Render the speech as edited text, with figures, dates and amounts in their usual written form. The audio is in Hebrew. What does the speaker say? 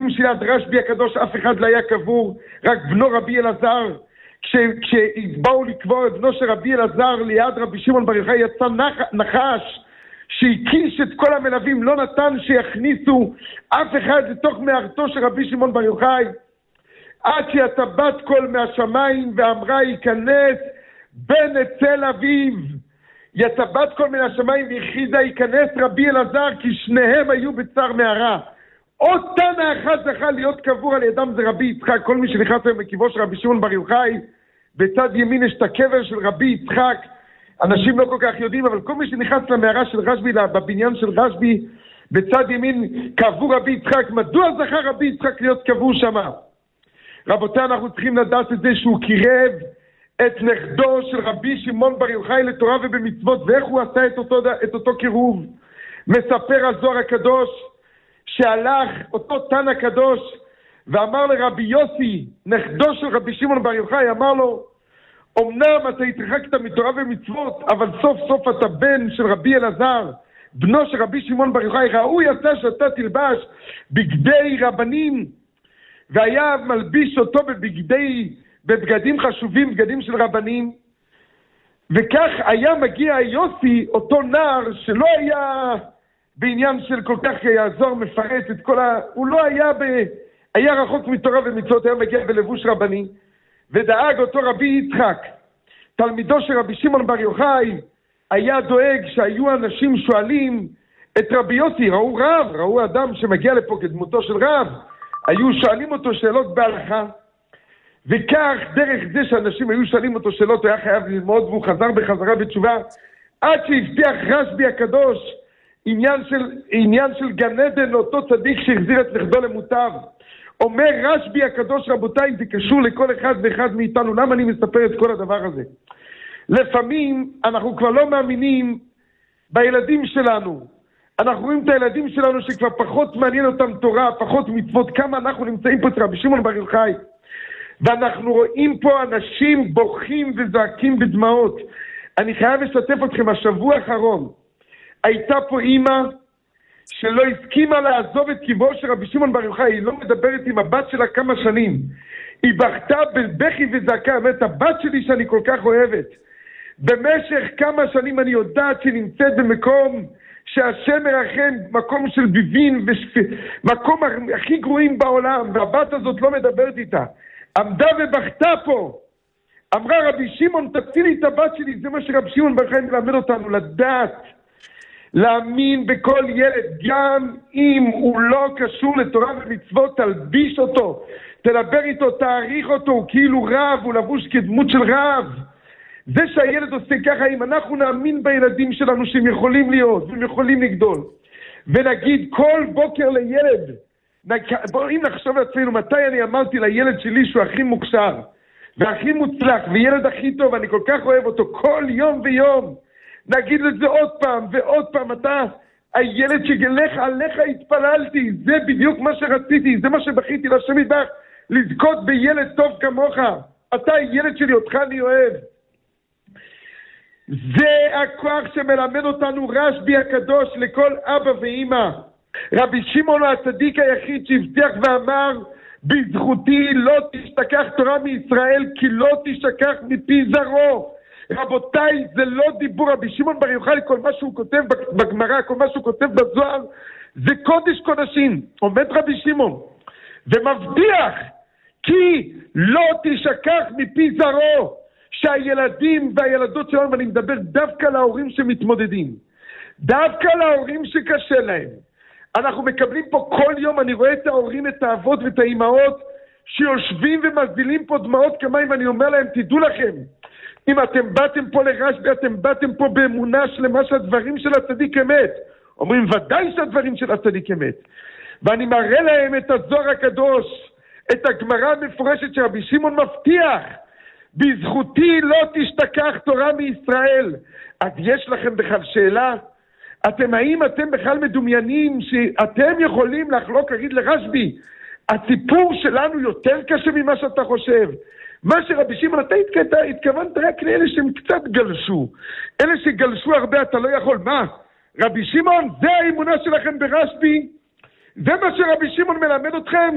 משום שליד רשב"י הקדוש אף אחד לא היה קבור, רק בנו רבי אלעזר. כשבאו לקבור את בנו של רבי אלעזר ליד רבי שמעון בר יוחאי, יצא נחש שהקיש את כל המלווים, לא נתן שיכניסו אף אחד לתוך מערתו של רבי שמעון בר יוחאי, עד שיצא בת קול מהשמיים ואמרה ייכנס בן אצל אביו. יצא בת קול מן השמיים והכריזה ייכנס רבי אלעזר, כי שניהם היו בצער מערה. עוד תנא אחד זכה להיות קבור על ידם, זה רבי יצחק. כל מי שנכנס היום בקברו של רבי שמעון בר יוחאי, בצד ימין יש את הקבר של רבי יצחק. אנשים לא כל כך יודעים, אבל כל מי שנכנס למערה של רשב"י, בבניין של רשב"י, בצד ימין קבור רבי יצחק. מדוע זכה רבי יצחק להיות קבור שם? רבותיי, אנחנו צריכים לדעת את זה שהוא קירב את נכדו של רבי שמעון בר יוחאי לתורה ובמצוות. ואיך הוא עשה את אותו קירוב? מספר הזוהר הקדוש שהלך אותו תנא קדוש ואמר לרבי יוסי, נכדו של רבי שמעון בר יוחאי, אמר לו, אמנם אתה התרחקת מתורה ומצוות, אבל סוף סוף אתה בן של רבי אלעזר, בנו של רבי שמעון בר יוחאי, ראוי יצא שאתה תלבש בגדי רבנים, והיה מלביש אותו בבגדים חשובים, בגדים של רבנים. וכך היה מגיע יוסי, אותו נער שלא היה בעניין של כל כך יעזור מפרט את כל הוא לא היה היה רחוק מתורה ומצוות, היה מגיע בלבוש רבני. ודאג אותו רבי יצחק, תלמידו של רבי שמעון בר יוחאי, היה דואג שהיו אנשים שואלים את רבי יוסי, ראו רב, ראו אדם שמגיע לפה כדמותו של רב, היו שואלים אותו שאלות בהלכה, וכך דרך זה שאנשים היו שואלים אותו שאלות, הוא היה חייב ללמוד, והוא חזר בחזרה בתשובה, עד שהבטיח רשב"י הקדוש עניין של גן עדן לאותו צדיק שהחזיר את נכדו למוטב. אומר רשב"י הקדוש, רבותיי, זה קשור לכל אחד ואחד מאיתנו. למה אני מספר את כל הדבר הזה? לפעמים אנחנו כבר לא מאמינים בילדים שלנו. אנחנו רואים את הילדים שלנו שכבר פחות מעניין אותם תורה, פחות מצוות. כמה אנחנו נמצאים פה את רבי שמעון בר יוחאי, ואנחנו רואים פה אנשים בוכים וזעקים בדמעות. אני חייב לשתף אתכם, השבוע האחרון הייתה פה אמא שלא הסכימה לעזוב את קברו של רבי שמעון בר יוחאי. היא לא מדברת עם הבת שלה כמה שנים, היא בכתה בבכי וזעקה, אומרת, הבת שלי שאני כל כך אוהבת, במשך כמה שנים אני יודעת שהיא נמצאת במקום שהשם מרחם, מקום של ביבים, מקום הכי גרועים בעולם, והבת הזאת לא מדברת איתה, עמדה ובכתה פה, אמרה רבי שמעון תצילי את הבת שלי. זה מה שרבי שמעון בר יוחאי מלמד אותנו, לדעת להאמין בכל ילד, גם אם הוא לא קשור לתורה ומצוות, תלביש אותו, תדבר איתו, תעריך אותו, הוא כאילו רב, הוא לבוש כדמות של רב. זה שהילד עושה ככה, אם אנחנו נאמין בילדים שלנו שהם יכולים להיות, והם יכולים לגדול, ונגיד כל בוקר לילד, אם נחשוב לעצמנו, מתי אני אמרתי לילד שלי שהוא הכי מוכשר, והכי מוצלח, וילד הכי טוב, אני כל כך אוהב אותו, כל יום ויום, נגיד לזה עוד פעם ועוד פעם, אתה הילד שגלך, עליך התפללתי, זה בדיוק מה שרציתי, זה מה שבכיתי לשם יתברך, לזכות בילד טוב כמוך, אתה הילד שלי, אותך אני אוהב. זה הכוח שמלמד אותנו רשב"י הקדוש לכל אבא ואמא. רבי שמעון הצדיק היחיד שהבטיח ואמר, בזכותי לא תשתכח תורה מישראל, כי לא תשכח מפי זרעו. רבותיי, זה לא דיבור. רבי שמעון בר יוחאי, כל מה שהוא כותב בגמרא, כל מה שהוא כותב בזוהר, זה קודש קודשים. עומד רבי שמעון ומבטיח, כי לא תשכח מפי זרעו, שהילדים והילדות שלנו, ואני מדבר דווקא להורים שמתמודדים, דווקא להורים שקשה להם, אנחנו מקבלים פה כל יום, אני רואה את ההורים, את האבות ואת האימהות שיושבים ומזילים פה דמעות כמים, ואני אומר להם, תדעו לכם, אם אתם באתם פה לרשב"י, אתם באתם פה באמונה שלמה שהדברים של הצדיק אמת. אומרים ודאי שהדברים של הצדיק אמת, ואני מראה להם את הזוהר הקדוש, את הגמרא המפורשת שרבי שמעון מבטיח, בזכותי לא תשתכח תורה מישראל. אז יש לכם בכלל שאלה? האם אתם בכלל מדומיינים שאתם יכולים לחלוק, להגיד לרשב"י, הסיפור שלנו יותר קשה ממה שאתה חושב? מה שרבי שמעון, אתה התכוונת רק לאלה שהם קצת גלשו, אלה שגלשו הרבה אתה לא יכול. מה? רבי שמעון, זה האמונה שלכם ברשב"י? זה מה שרבי שמעון מלמד אתכם?